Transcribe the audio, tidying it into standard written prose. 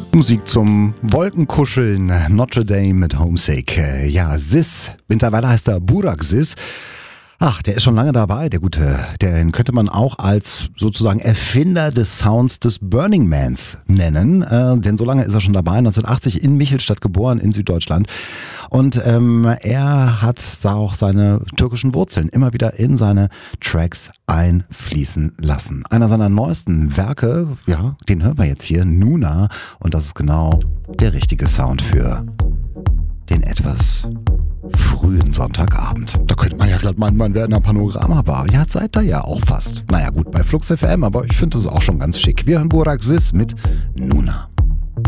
Musik zum Wolkenkuscheln, Notre Dame mit Homesick. Ja, Sis, mittlerweile heißt er Burak Sis. Ach, der ist schon lange dabei, der Gute. Den könnte man auch als sozusagen Erfinder des Sounds des Burning Mans nennen. Denn so lange ist er schon dabei, 1980 in Michelstadt geboren, in Süddeutschland. Und er hat auch seine türkischen Wurzeln immer wieder in seine Tracks einfließen lassen. Einer seiner neuesten Werke, ja, den hören wir jetzt hier, Nuna. Und das ist genau der richtige Sound für den etwas frühen Sonntagabend. Da könnte man ja glatt meinen, man wäre in einer Panoramabar. Ja, seid ihr ja auch fast. Naja gut, bei Flux FM, aber ich finde das auch schon ganz schick. Wir hören Burak Sis mit Nuna.